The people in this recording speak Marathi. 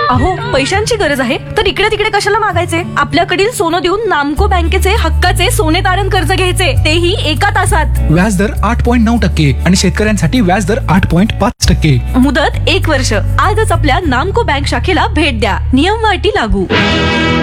अहो, पैशांची गरज आहे तर इकडे तिकडे कशाला मागायचे? आपल्याकडील सोनं देऊन नामको बँकेचे हक्काचे सोने तारण कर्ज घ्यायचे, तेही 1 तासात. व्याजदर 8.9% आणि शेतकऱ्यांसाठी व्याजदर 8.5%. मुदत 1 वर्ष. आजच आपल्या नामको बँक शाखेला भेट द्या. नियम व अटी लागू.